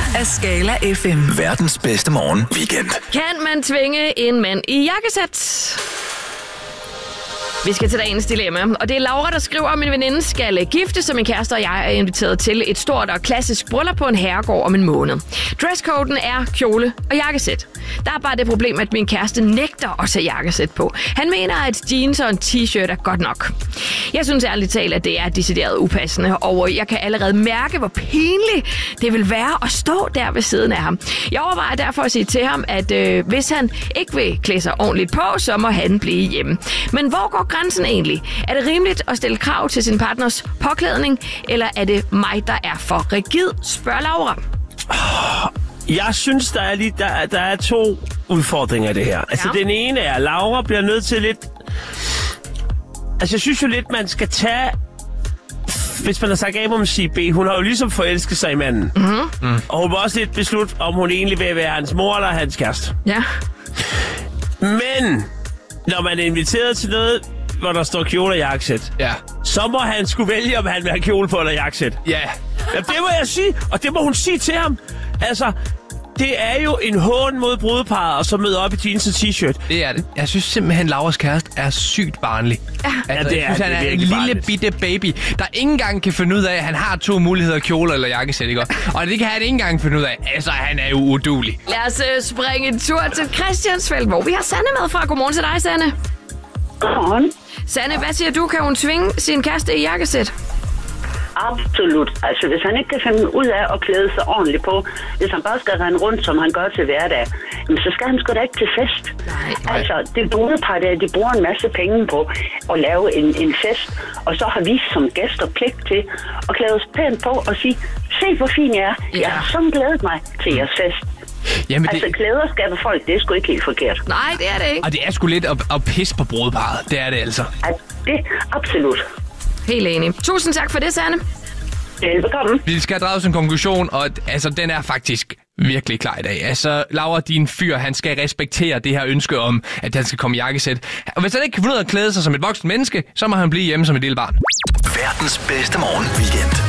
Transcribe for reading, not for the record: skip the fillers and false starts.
af Skala FM. Verdens bedste morgen weekend. Kan man tvinge en mand i jakkesæt? Vi skal til dagens dilemma, og det er Laura, der skriver, at min veninde skal gifte, så min kæreste og jeg er inviteret til et stort og klassisk bryllup på en herregård om en måned. Dresscoden er kjole og jakkesæt. Der er bare det problem, at min kæreste nægter at tage jakkesæt på. Han mener, at jeans og en t-shirt er godt nok. Jeg synes ærligt talt, at det er decideret upassende, og jeg kan allerede mærke, hvor pinligt det vil være at stå der ved siden af ham. Jeg overvejer derfor at sige til ham, at hvis han ikke vil klæde sig ordentligt på, så må han blive hjemme. Men hvor går grænsen egentlig? Er det rimeligt at stille krav til sin partners påklædning, eller er det mig, der er for rigid, spørger Laura. Jeg synes, der er to udfordringer i det her. Altså, den ene er, at Laura bliver nødt til lidt... Altså, jeg synes jo lidt, man skal tage... Hvis man har sagt A, må man sige B. Hun har jo ligesom forelsket sig i manden. Mm-hmm. Og hun må også lidt beslutte, om hun egentlig vil være hans mor eller hans kæreste. Ja. Men... Når man er inviteret til noget, hvor der står kjole og jakkesæt, så må han skulle vælge, om han vil have kjole på eller jakkesæt. Ja. Det må jeg sige, og det må hun sige til ham. Altså, det er jo en hån mod brudeparret, og så møde op i jeans og t-shirt. Det er det. Jeg synes simpelthen, Lauras kæreste er sygt barnlig. Ja, det er, jeg synes, han er en lille bitte baby, der ikke engang kan finde ud af, at han har to muligheder, kjole eller jakkesæt, ikke? Og det kan han ikke engang finde ud af. Altså, han er jo uduelig. Lad os springe en tur til Christiansfeld, hvor vi har Sanne med fra. Godmorgen til dig, Sanne. Godmorgen. Sanne, hvad siger du? Kan hun tvinge sin kæreste i jakkesæt? Absolut. Altså, hvis han ikke kan finde ud af at klæde sig ordentligt på, hvis han bare skal rende rundt, som han gør til hverdag, så skal han sgu da ikke til fest. Nej. Altså, det brudepar der, de bruger en masse penge på at lave en fest, og så har vi som gæster pligt til at klæde os pænt på og sige, se hvor fin jeg er. Jeg har sådan glædet mig til jeres fest. Jamen, altså, klæder skaber folk, det er sgu ikke helt forkert. Nej, det er det ikke. Og det er sgu lidt at pisse på brudeparret. Det er det altså. Det absolut. Helt enig. Tusind tak for det, Sanne. Velbekomme. Vi skal have draget en konklusion, og altså, den er faktisk virkelig klar i dag. Altså, Laura, din fyr, han skal respektere det her ønske om, at han skal komme i jakkesæt. Og hvis han ikke kan finde ud af at klæde sig som et voksen menneske, så må han blive hjemme som et lille barn. Verdens bedste morgen weekend.